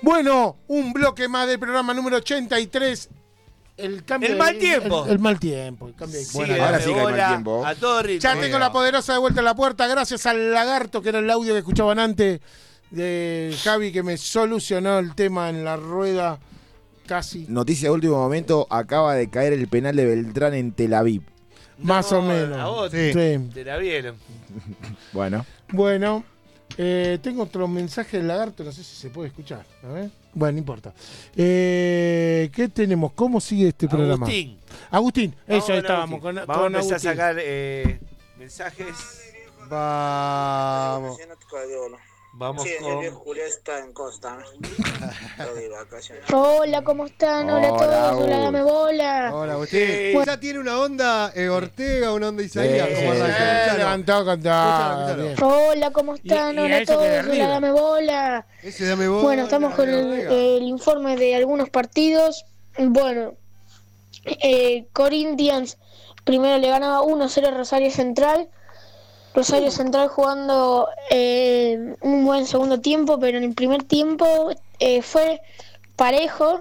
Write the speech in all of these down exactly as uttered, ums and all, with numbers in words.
Bueno, un bloque más del programa número ochenta y tres. El cambio El de, mal tiempo. El, el mal tiempo. El cambio de Sí, bueno, ahora sí que hay hola, mal tiempo. A todo ritmo. ya tengo la poderosa de vuelta en la puerta. Gracias al lagarto, que era el audio que escuchaban antes de Javi, que me solucionó el tema en la rueda casi. Noticia de último momento, acaba de caer el penal de Beltrán en Tel Aviv. Más No, o menos. a vos Sí. te la vieron. Bueno. Bueno, eh, tengo otro mensaje del lagarto, no sé si se puede escuchar. A ver. Bueno, no importa. Eh, ¿Qué tenemos? ¿Cómo sigue este programa? Agustín. Agustín, Vamos eso con estábamos Agustín. con, Vamos con a empezar Agustín. a sacar eh, mensajes. Vamos. Vamos Sí, el con... viejo Julián está en Costa. Estoy de vacaciones. Hola, ¿cómo están? Hola, a Hola, todos. Agus. Hola, dame bola. Hola, Agustín. Sí. Ya tiene una onda eh, Ortega, una onda Isaías. Sí, como sí, arranca. sí. Eh, Escuchalo. levantó con todo. Escuchalo, escuchalo. Bien. Hola, ¿cómo están? Y- y a Hola a eso que de todos. arriba. Hola, dame bola. Ese dame bola, Bueno, estamos con el, Ortega. el informe de algunos partidos. Bueno, eh, Corinthians primero le ganaba uno cero a Rosario Central. Rosario Central jugando eh, un buen segundo tiempo, pero en el primer tiempo eh, fue parejo.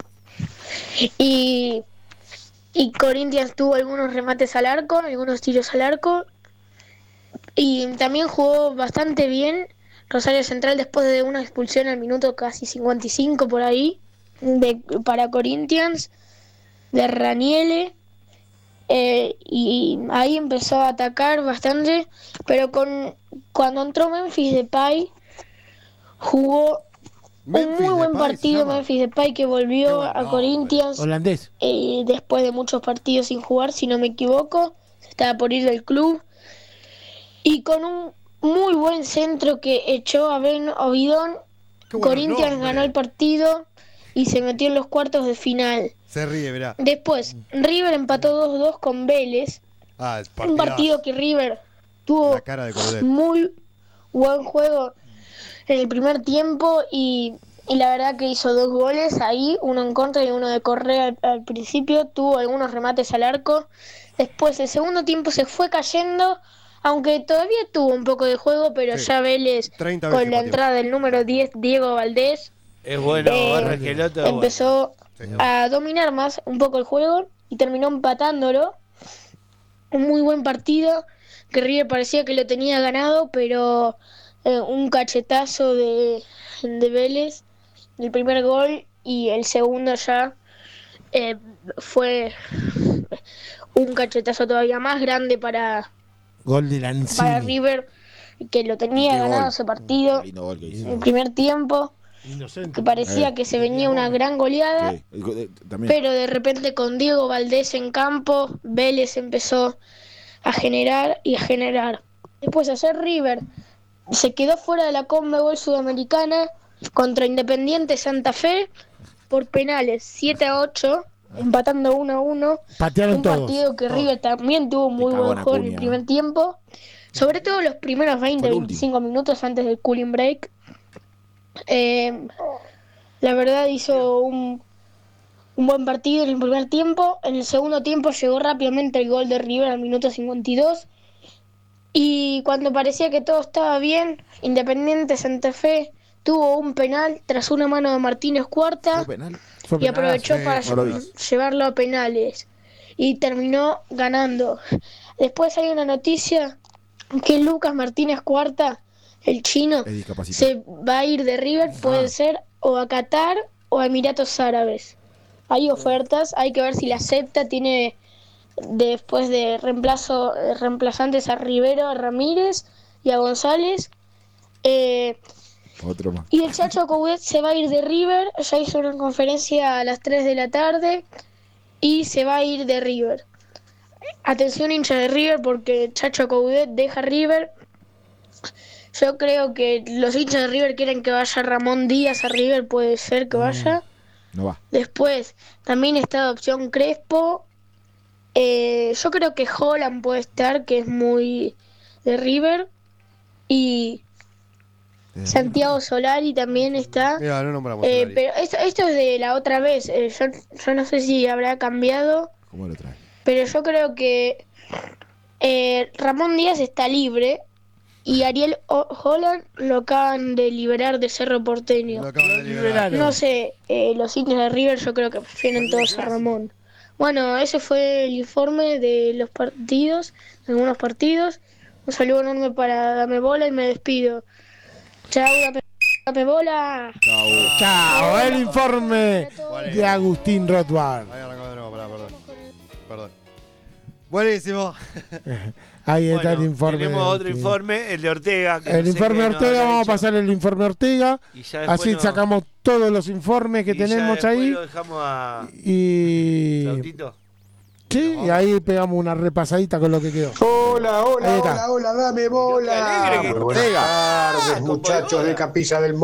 Y, y Corinthians tuvo algunos remates al arco, algunos tiros al arco. Y también jugó bastante bien Rosario Central después de una expulsión al minuto casi cincuenta y cinco por ahí de, para Corinthians de Raniele. Eh, y ahí empezó a atacar bastante, pero con cuando entró Memphis Depay jugó Memphis un muy buen Depay se partido. llama. Memphis Depay que volvió Qué buen a nombre. Corinthians Holandés. eh, después de muchos partidos sin jugar, si no me equivoco, se estaba por ir del club, y con un muy buen centro que echó a Ben Ovidón, Qué buen Corinthians nombre. ganó el partido y se metió en los cuartos de final. Se ríe, mirá. Después, River empató dos dos con Vélez, Ah, el un partido que River tuvo La cara de Cordet. muy buen juego en el primer tiempo y, y la verdad que hizo dos goles ahí, uno en contra y uno de Correa al, al principio, tuvo algunos remates al arco. Después el segundo tiempo se fue cayendo, aunque todavía tuvo un poco de juego, pero Sí. ya Vélez treinta veces con la por entrada del número diez, Diego Valdés, Es bueno, Eh, Borja Geloto, es empezó Señor. a dominar más un poco el juego y terminó empatándolo. Un muy buen partido que River parecía que lo tenía ganado, pero eh, un cachetazo de, de Vélez, el primer gol y el segundo ya eh, fue un cachetazo todavía más grande para, Gol de para Lanzini. River, que lo tenía Qué ganado gol. ese partido Lindo gol que en hizo. el primer tiempo, Inocente. que parecía Eh. que se venía una gran goleada. Sí, el go- eh, también. Pero de repente con Diego Valdés en campo, Vélez empezó a generar y a generar. Después hacer River se quedó fuera de la Conmebol Sudamericana contra Independiente Santa Fe por penales siete a ocho, empatando uno a uno. Patearon Un todos. partido que River también tuvo muy cagó buen en juego en el Acuña. primer tiempo. Sobre todo los primeros veinte, Fue el último. veinticinco minutos antes del cooling break. Eh, la verdad hizo un, un buen partido en el primer tiempo. En el segundo tiempo llegó rápidamente el gol de River al minuto cincuenta y dos. Y cuando parecía que todo estaba bien, Independiente Santa Fe tuvo un penal tras una mano de Martínez Cuarta ¿Fue penal? Fue y penal. aprovechó sí, para no lo vi. lle- llevarlo a penales y terminó ganando. Después hay una noticia que Lucas Martínez Cuarta, el chino, Es discapacitado. se va a ir de River, puede Ah. ser o a Qatar o a Emiratos Árabes. Hay ofertas, hay que ver si la acepta. Tiene después de reemplazo eh, reemplazantes a Rivero, a Ramírez y a González. Eh, Otro más. y el Chacho Coudet se va a ir de River, ya hizo una conferencia a las tres de la tarde y se va a ir de River. Atención hincha de River porque Chacho Coudet deja River. Yo creo que los hinchas de River quieren que vaya Ramón Díaz a River, puede ser que vaya. No va. Después también está de opción Crespo. Eh, yo creo que Holland puede estar, que es muy de River. Y Santiago Solari también está. Mira, no nombramos a Eh, Solari. pero esto, esto es de la otra vez. Eh, yo, yo no sé si habrá cambiado, ¿Cómo lo trae? pero yo creo que eh, Ramón Díaz está libre y Ariel O- Holland lo acaban de liberar de Cerro Porteño. Lo acaban de liberar. No sé, eh, los hinchas de River yo creo que prefieren todos a Ramón. Bueno, ese fue el informe de los partidos, de algunos partidos. Un saludo enorme para Dame Bola y me despido. Chao, Dame, Dame Bola. Chao, el informe de Agustín Rothbard. Ahí arrancó de nuevo, pará, perdón. Perdón. Buenísimo. Ahí está Bueno, el informe. tenemos de otro Agustín. informe, el de Ortega. que El no sé informe qué nos Ortega, habrá vamos a hecho. pasar el informe Ortega. Y ya después Así nos- sacamos todos los informes que y ya tenemos después ahí. lo dejamos a Y. Flautito. Sí, y ahí pegamos una repasadita con lo que quedó. Hola, Ahí hola, está. hola, hola, dame bola. Qué alegre que Muy buenas Ortega. tardes, Ah, muchachos de Capilla del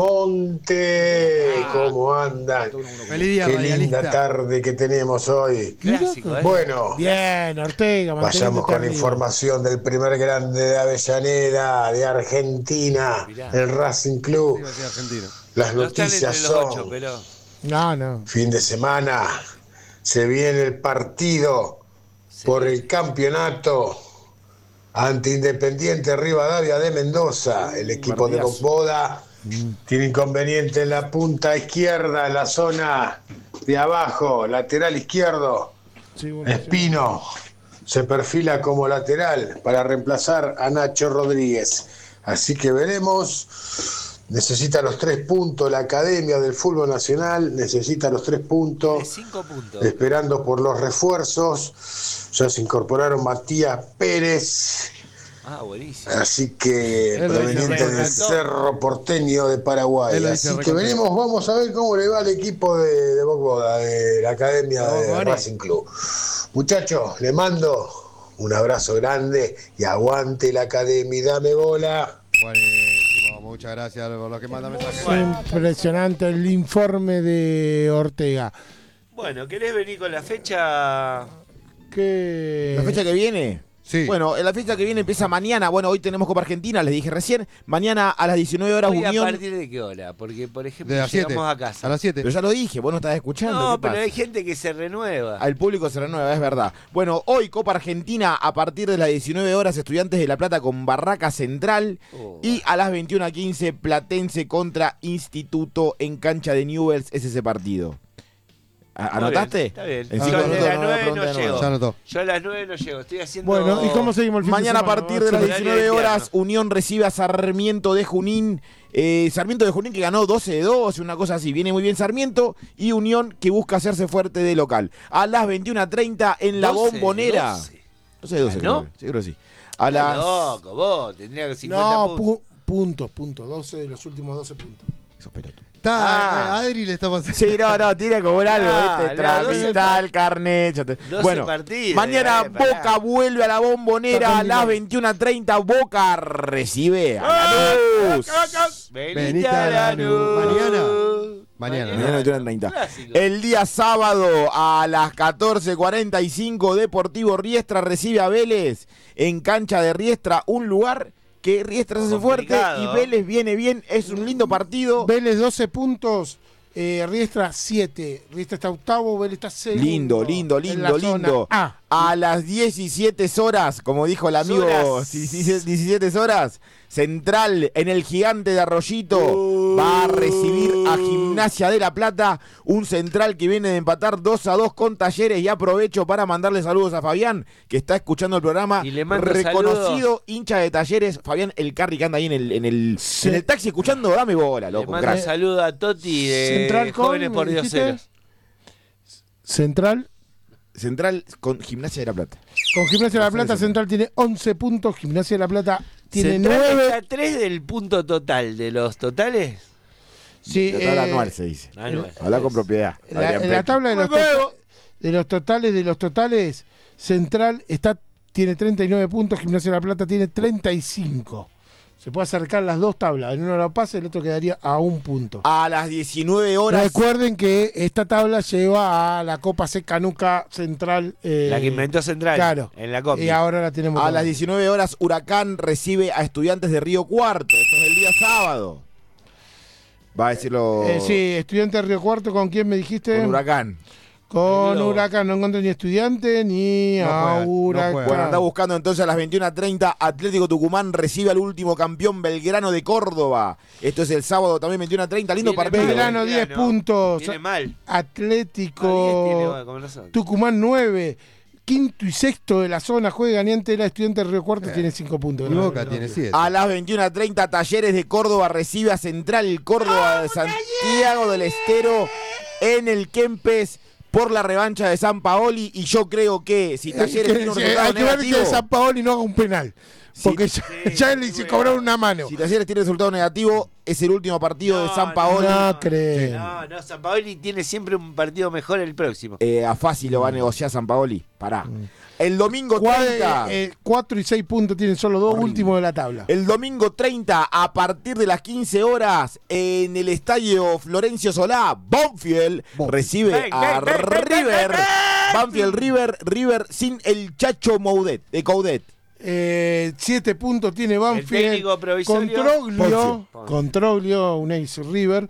Monte. ¿Cómo andan? Feliz día, Qué linda radialista. tarde que tenemos hoy. Clásico, ¿eh? Bueno, Bien, Ortega. vayamos manteniéndote con arriba. información del primer grande de Avellaneda, de Argentina, Mirá. el Racing Club. Iba a ser argentino. Las No están entre noticias los ocho, son, pero No, no. fin de semana, se viene el partido por el campeonato ante Independiente Rivadavia de Mendoza. El equipo de Partidazo. Boda tiene inconveniente en la punta izquierda, en la zona de abajo, lateral izquierdo. Sí, bueno, sí. Espino se perfila como lateral para reemplazar a Nacho Rodríguez. Así que veremos. Necesita los tres puntos la Academia del Fútbol Nacional, necesita los tres de puntos, cinco puntos. esperando por los refuerzos. Ya se incorporaron Matías Pérez, Ah, buenísimo. así que Él lo dice proveniente re del contento. Cerro Porteño de Paraguay. Él lo dice Así re que contento. veremos, vamos a ver cómo le va al equipo de, de Bogboda, de la Academia Vamos, de Boni. Racing Club. Muchachos, le mando un abrazo grande y aguante la Academia y dame bola. Buenísimo, muchas gracias por los que mandan mensajes. Bueno. Impresionante el informe de Ortega. Bueno, ¿querés venir con la fecha? Que... ¿La fecha que viene? Sí. Bueno, la fecha que viene empieza mañana. Bueno, hoy tenemos Copa Argentina, les dije recién. Mañana a las diecinueve horas Hoy a Unión. partir de qué hora? Porque, por ejemplo, de las siete. llegamos a A casa. las siete. Pero ya lo dije, vos no estás escuchando. No, ¿qué pero pasa? hay gente que se renueva. Al público se renueva, es verdad. Bueno, hoy Copa Argentina a partir de las diecinueve horas, Estudiantes de La Plata con Barraca Central. Oh, Y a las veintiuna quince, Platense contra Instituto en cancha de Newell's, es ese partido. ¿A- Muy ¿Anotaste? bien, está bien. En Ah, Yo cinco a no, minutos las no nueve pregunté no de nuevo. llego. Ya anotó. Yo a las nueve no llego. Estoy haciendo. Bueno, ¿y cómo seguimos el fin Mañana de a semana? partir de las Horario diecinueve de horas, invierno. Unión recibe a Sarmiento de Junín. Eh, Sarmiento de Junín que ganó doce de doce, una cosa así. Viene muy bien Sarmiento. Y Unión que busca hacerse fuerte de local. A las veintiuna treinta en la doce, Bombonera. doce. doce de doce, ¿No? creo, sí, creo que sí. A Estás las... loco, vos. Tendría que cincuenta No, puntos. pu- puntos, puntos. doce de los últimos doce puntos. Esos pelotudos. Está, Ah. a Adri le está pasando. Sí, no, no, tiene que cobrar algo, Ah, ¿viste? la doce Tramitar el carnet. ya te- doce Bueno, partidos, mañana eh, pará. Boca vuelve a la Bombonera Está a las combinado. veintiuna treinta. Boca recibe a Lanús. Venite a Lanús. Mañana. Mañana, Mañana veintiuna treinta. Clásico. El día sábado a las catorce cuarenta y cinco, Deportivo Riestra recibe a Vélez en cancha de Riestra, un lugar que Riestra se hace fuerte Complicado. y Vélez viene bien. Es un lindo partido. Vélez doce puntos, eh, Riestra siete. Riestra está octavo, Vélez está segundo. Lindo, lindo, en la lindo, zona lindo. A. A las diecisiete horas, como dijo el amigo, Horas. diecisiete horas, Central en el Gigante de Arroyito va a recibir a Gimnasia de La Plata, un Central que viene de empatar dos a dos con Talleres. Y aprovecho para mandarle saludos a Fabián, que está escuchando el programa, Y le mando reconocido saludos. hincha de Talleres. Fabián, el carry que anda ahí en el, en el, Sí. en el taxi escuchando, dame bola, Le loco, mando crack. un saludo a Toti de Central con, Jóvenes por ¿me dijiste? Dioseros. Central. Central con Gimnasia de La Plata. Con Gimnasia de La Plata, Central tiene once puntos. Gimnasia de La Plata tiene Central nueve. está a tres del punto total de los totales. Sí, Total eh, anual se dice. Anual. Habla con propiedad. La, Adrián en la Pecho. tabla de los, to- de los totales de los totales, Central está tiene treinta y nueve puntos, Gimnasia de La Plata tiene treinta y cinco. Se puede acercar las dos tablas. En uno lo pasa, el otro quedaría a un punto. A las diecinueve horas. Recuerden que esta tabla lleva a la Copa C Canuca Central. eh, La que inventó Central. Claro. En la Copa. Y ahora la tenemos. A toda. las diecinueve horas, Huracán recibe a Estudiantes de Río Cuarto. Esto es el día sábado. Va a decirlo Eh, sí, estudiante de Río Cuarto, ¿con quién me dijiste? con Huracán. Con Globo. Huracán no encontré ni Estudiante ni No a juegan, no Huracán. juegan. Bueno, anda buscando entonces a las veintiuna treinta. Atlético Tucumán recibe al último campeón Belgrano de Córdoba. Esto es el sábado también veintiuna treinta. Lindo Viene partido. mal, Belgrano, diez puntos. Viene mal. Atlético Ah, diez tiene, como nosotros. Tucumán nueve. Quinto y sexto de la zona juega ante la Estudiante de Río Cuarto, tiene cinco puntos. Y Boca tiene siete. A las veintiuna treinta, Talleres de Córdoba recibe a Central Córdoba de Santiago del Estero en el Kempes por la revancha de San Paoli. Y yo creo que si Talleres Que- tiene un que- resultado hay que ver negativo, que San Paoli no haga un penal. Porque ya, ya le hice cobrar una mano. si Talleres tiene resultado negativo, es el último partido de No, San Paoli. No creo. No, no, San Paoli tiene siempre un partido mejor el próximo. Eh, a fácil lo va a negociar San Paoli. Pará. El domingo treinta. cuatro y seis puntos tienen solo dos Horrible. últimos de la tabla. El domingo treinta, a partir de las quince horas, en el estadio Florencio Solá, Banfield recibe Ven, a ven, ven, ven, River. ven, ven. Banfield River, River sin el Chacho Moudet, de Coudet. Eh, siete puntos tiene Banfield. técnico provisorio. Controglio, Ponce. Controglio, un Ace River.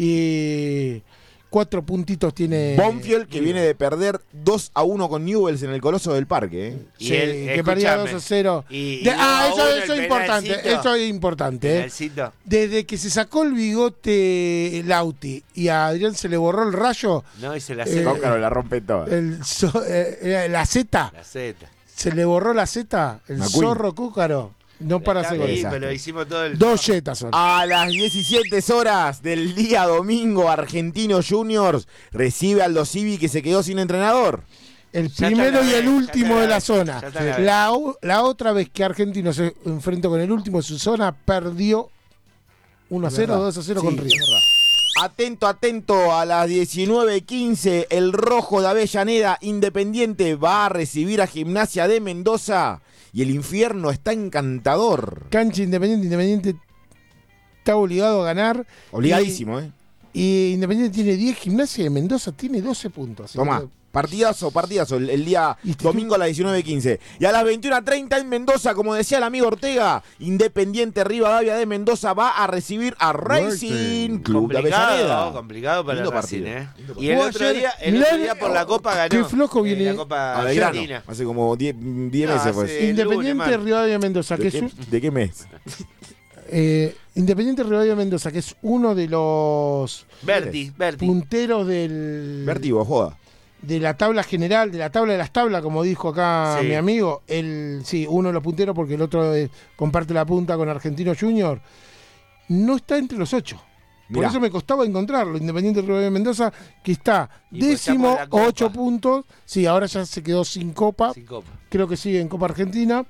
Y cuatro puntitos tiene. Banfield que viene de perder dos a uno con Newell's en el Coloso del Parque. ¿eh? Y Sí, él, que perdía escúchame, dos a cero. Y- De- y ah, uno eso, a uno eso el es importante. penalcito. Eso es importante. ¿eh? Penalcito. Desde que se sacó el bigote Lauti y a Adrián se le borró el rayo, No, y se la Eh, hace Cócaro la rompe toda. el zo- eh, la Z, la Z. se le borró la Z, el McQueen. zorro cúcaro, no para hacer Sí, goles. desastre. pero hicimos todo el. Dos yetas son. A las diecisiete horas del día domingo, Argentinos Juniors recibe al Dos Civi que se quedó sin entrenador. El Ya primero está y la el vez, último ya de está la la zona. vez, ya está la vez. La, u- la otra vez que Argentino se enfrentó con el último de su zona, perdió uno a cero, dos a cero con Sí, River. es verdad. Atento, atento, a las diecinueve quince, el Rojo de Avellaneda Independiente va a recibir a Gimnasia de Mendoza y el infierno está encantador. Cancha Independiente, Independiente está obligado a ganar. Obligadísimo, ¿eh? Y Independiente tiene diez, Gimnasia de Mendoza tiene doce puntos. Así Toma, que- partidazo, partidazo, el, el día Y te- domingo a las diecinueve quince. Y a las veintiuna treinta en Mendoza, como decía el amigo Ortega, Independiente Rivadavia de Mendoza va a recibir a Racing Club de Complicado, Avellaneda. complicado para Lindo el Racing, partido. ¿eh? Lindo Y el Jugó otro ayer- día, el mirá, otro día por la Copa ganó. qué flojo eh, viene la Copa A Belgrano, Argentina. hace como diez No, meses fue. hace- el Independiente lunes, man. Rivadavia de Mendoza, que ¿De es qué, un, de qué mes? eh, Independiente Rivadavia de Mendoza, que es uno de los Berti, Berti. punteros del Vertigo, joda. de la tabla general, de la tabla de las tablas, como dijo acá Sí. mi amigo. El, sí, uno de los punteros porque el otro eh, comparte la punta con Argentino Junior. No está entre los ocho. Por Mirá. eso me costaba encontrarlo. Independiente Rivadavia de Mendoza, que está Y pues está décimo, por la Copa. ocho puntos. Sí, ahora ya se quedó sin copa. Sin Copa. Creo que sigue en Copa Argentina.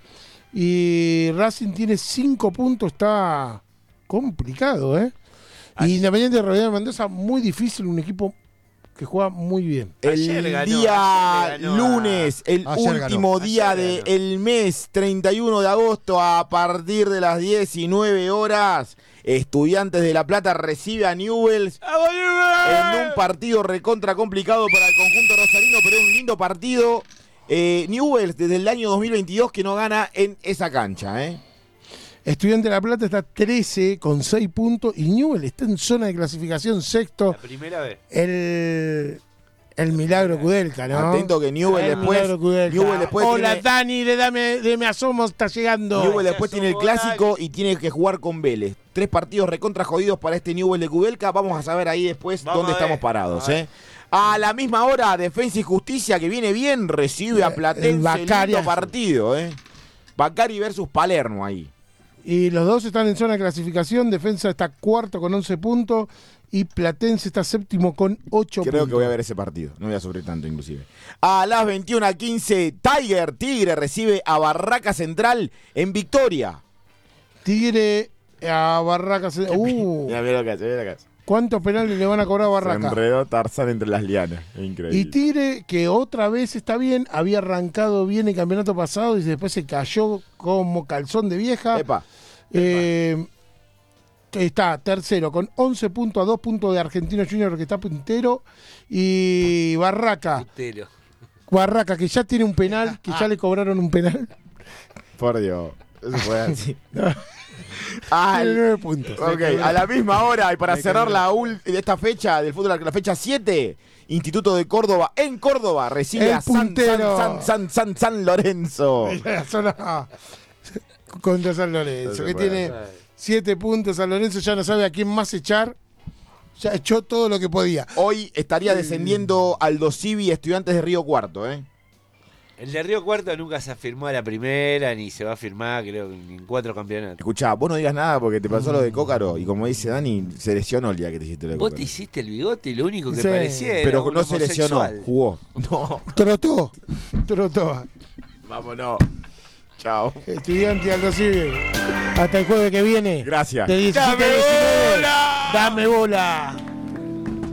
Y Racing tiene cinco puntos, está complicado, ¿eh? Y Independiente de Rivadavia de Mendoza, muy difícil, un equipo que juega muy bien. El Ayer ganó, día ayer le ganó a- lunes, el Ayer último ganó. día Ayer del mes, treinta y uno de agosto, a partir de las diecinueve horas, Estudiantes de La Plata recibe a Newell's en un partido recontra complicado para el conjunto rosarino, pero es un lindo partido. Eh, Newell's desde el año dos mil veintidós que no gana en esa cancha, ¿eh? Estudiante de La Plata está trece con seis puntos y Newell está en zona de clasificación sexto. La primera vez. El, el milagro Kudelka, ¿no? Atento que Newell El después, milagro Kudelka. Newell después Hola tiene- Dani, de dame, de me asomo, está llegando. Newell después Se tiene el asomó clásico y tiene que jugar con Vélez. Tres partidos recontra jodidos para este Newell de Kudelka. Vamos a saber ahí después Vamos dónde a ver. estamos parados. A ver. ¿eh? A la misma hora, Defensa y Justicia, que viene bien, recibe a El Platense. Bacari. Lindo partido, ¿eh? Bacari versus Palermo ahí. Y los dos están en zona de clasificación. Defensa está cuarto con once puntos y Platense está séptimo con ocho Creo puntos. que voy a ver ese partido. No voy a sufrir tanto, inclusive. A las veintiuna quince, Tiger, Tigre, recibe a Barraca Central en Victoria. Tigre a Barracas. Uh, Mira, mira lo que hace, mira lo que hace. ¿Cuántos penales le van a cobrar a Se Barraca? enredó Tarzán entre las lianas. Es increíble. Y Tigre, que otra vez está bien, había arrancado bien el campeonato pasado y después se cayó como calzón de vieja. Epa. Eh, está tercero con once puntos a dos puntos de Argentino Junior, que está puntero. Y Barraca, Putero. Barraca que ya tiene un penal, que ya le cobraron un penal. Por Dios. Eso fue así. Al- Tiene nueve puntos. Ok, a la misma hora y para cerrar la ul- esta fecha del fútbol, la fecha siete, Instituto de Córdoba en Córdoba recibe El a San, San, puntero. San, San, San, San Lorenzo. La zona contra San Lorenzo, No se que puede tiene siete puntos. San Lorenzo ya no sabe a quién más echar. Ya echó todo lo que podía. Hoy estaría descendiendo Aldo Civi, Estudiantes de Río Cuarto, ¿eh? El de Río Cuarto nunca se afirmó a la primera, ni se va a firmar, creo, ni en cuatro campeonatos. Escuchá, vos no digas nada porque te pasó lo de Cócaro y como dice Dani, se lesionó el día que te hiciste lo de Vos Cócaro. te hiciste el bigote y lo único que Sí. parecía era Pero un no se lesionó, homosexual. jugó. No, Trotó. Trotó. vámonos. Chao. Estudiante Aldo Civi. Hasta el jueves que viene. Gracias. De diecisiete a ¡Dame diecinueve. bola! Dame bola.